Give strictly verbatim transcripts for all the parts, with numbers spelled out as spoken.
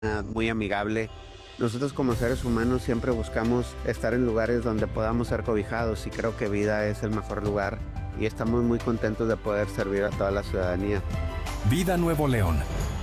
muy amigable. Nosotros como seres humanos siempre buscamos estar en lugares donde podamos ser cobijados y creo que Vida es el mejor lugar y estamos muy contentos de poder servir a toda la ciudadanía. Vida Nuevo León.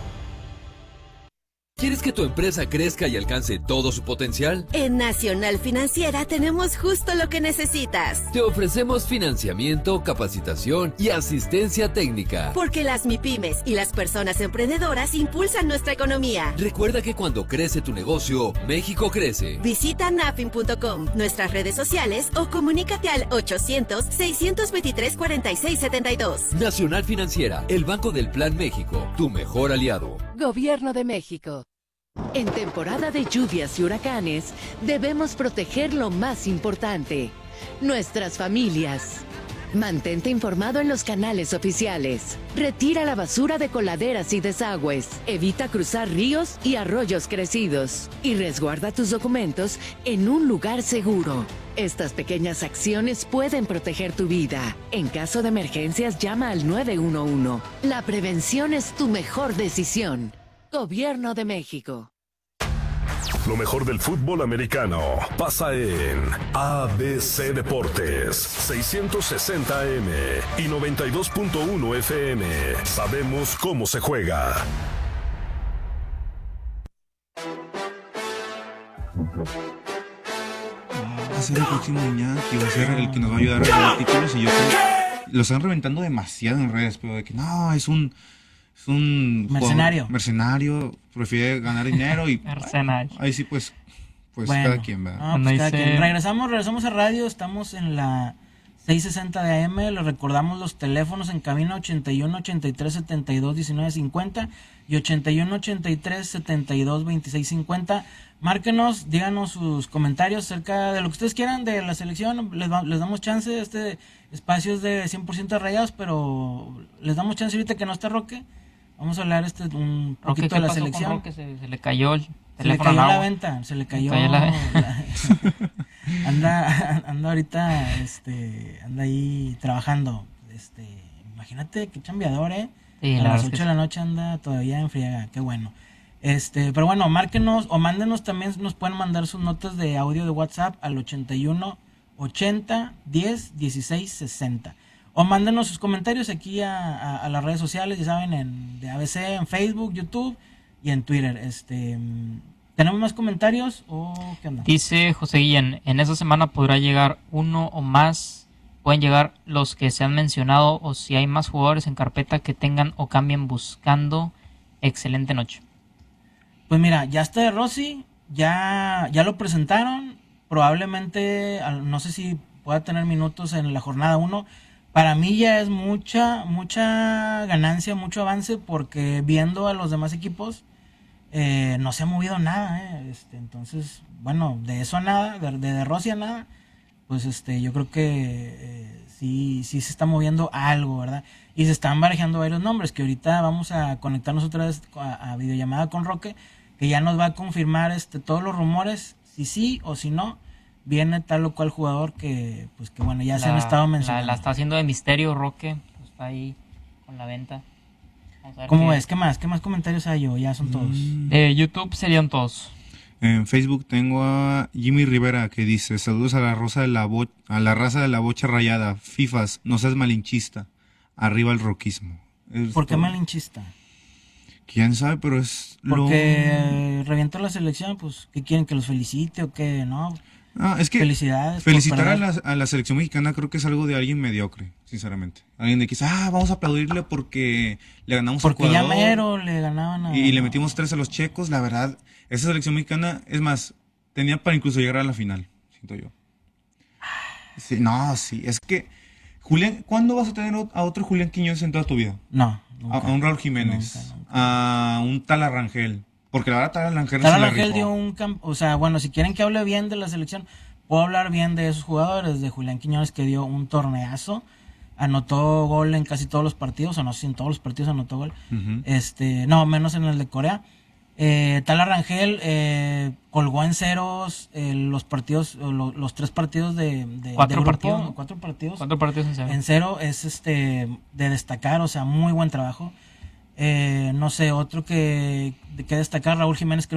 ¿Quieres que tu empresa crezca y alcance todo su potencial? En Nacional Financiera tenemos justo lo que necesitas. Te ofrecemos financiamiento, capacitación y asistencia técnica. Porque las MIPYMES y las personas emprendedoras impulsan nuestra economía. Recuerda que cuando crece tu negocio, México crece. Visita nafin punto com, nuestras redes sociales o comunícate al ochocientos, seiscientos veintitrés, cuarenta y seis setenta y dos. Nacional Financiera, el Banco del Plan México, tu mejor aliado. Gobierno de México. En temporada de lluvias y huracanes, debemos proteger lo más importante, nuestras familias. Mantente informado en los canales oficiales. Retira la basura de coladeras y desagües. Evita cruzar ríos y arroyos crecidos. Y resguarda tus documentos en un lugar seguro. Estas pequeñas acciones pueden proteger tu vida. En caso de emergencias, llama al nueve uno uno. La prevención es tu mejor decisión. Gobierno de México. Lo mejor del fútbol americano pasa en A B C Deportes, seiscientos sesenta A M y noventa y dos punto uno F M. Sabemos cómo se juega. Va a ser el próximo Iñaki, va a ser el que nos va a ayudar a ganar títulos y yo creo que lo están reventando demasiado en redes, pero de que no, es un... Es un mercenario. Jugador, mercenario, prefiere ganar dinero y mercenario. Ahí sí pues pues bueno, cada quien, ¿verdad? No, pues cada quien. Regresamos, regresamos a radio, estamos en la seiscientos sesenta de A M, les recordamos los teléfonos en cabina ochenta y uno, ochenta y tres, setenta y dos, diecinueve, cincuenta y ochenta y uno, ochenta y tres, setenta y dos, veintiséis, cincuenta. Márquenos, díganos sus comentarios acerca de lo que ustedes quieran de la selección, les, va, les damos chance, este espacio es de cien por ciento Rayados, pero les damos chance ahorita que no está Roque. Vamos a hablar este un poquito de la selección. Roque? Se, se le cayó el se le cayó la venta, se le cayó, se le cayó la... la... anda anda ahorita este anda ahí trabajando, este imagínate qué chambeador, eh. Sí, a las ocho de la noche anda todavía en friega, qué bueno. Este, pero bueno, márquenos o mándenos también, nos pueden mandar sus notas de audio de WhatsApp al ochenta y uno, ochenta, diez, dieciséis, sesenta. O mándenos sus comentarios aquí a, a, a las redes sociales, ya saben, en de A B C, en Facebook, YouTube y en Twitter. Este, ¿tenemos más comentarios o qué onda? Dice José Guillén, en esa semana podrá llegar uno o más, pueden llegar los que se han mencionado o si hay más jugadores en carpeta que tengan o cambien buscando. Excelente noche. Pues mira, ya está de Rossi, ya, ya lo presentaron, probablemente, no sé si pueda tener minutos en la jornada uno. Para mí ya es mucha, mucha ganancia, mucho avance, porque viendo a los demás equipos, eh, no se ha movido nada, eh. este, entonces, bueno, de eso a nada, de, de, de Rossi a nada, pues este, yo creo que eh, sí, sí se está moviendo algo, ¿verdad? Y se están barajando varios nombres, que ahorita vamos a conectarnos otra vez a, a videollamada con Roque, que ya nos va a confirmar este todos los rumores, si sí o si no, viene tal o cual jugador que, pues que bueno, ya la, se han estado mencionando. La, la está haciendo de misterio Roque, pues está ahí con la venta. ¿Cómo ves? ¿Qué más? ¿Qué más comentarios hay yo? Ya son todos. Mm. Eh, YouTube serían todos. En Facebook tengo a Jimmy Rivera que dice, saludos a la rosa de la bo a la raza de la bocha rayada, Fifas, no seas malinchista, arriba el roquismo. Es ¿Por qué todo. Malinchista? Quién sabe, pero es porque lo... revienta la selección, pues, ¿qué quieren? ¿Que los felicite o qué? No. Ah, es que felicidades. Felicitar a la, a la selección mexicana creo que es algo de alguien mediocre, sinceramente. Alguien de que dice, ah, vamos a aplaudirle porque le ganamos porque a Ecuador. Porque ya mero le ganaban a... Y le metimos tres a los checos, la verdad. Esa selección mexicana, es más, tenía para incluso llegar a la final, siento yo. Sí, no, sí, es que... Julián, ¿cuándo vas a tener a otro Julián Quiñones en toda tu vida? No. Nunca, a, a un Raúl Jiménez, nunca, nunca. A un tal Arrangel. Porque la verdad Tal Arrangel Tal Arrangel dio un campo, o sea, bueno, si quieren que hable bien de la selección, puedo hablar bien de esos jugadores, de Julián Quiñones que dio un torneazo, anotó gol en casi todos los partidos, o no sé si en todos los partidos anotó gol, uh-huh. este, no, menos en el de Corea. Eh, Tal Arrangel eh, colgó en ceros eh, los partidos, lo, los tres partidos de, de, ¿Cuatro, de grupo, partidos? cuatro partidos. Cuatro partidos en cero. En cero es este de destacar, o sea, muy buen trabajo. Eh, no sé, otro que, que destacar, Raúl Jiménez,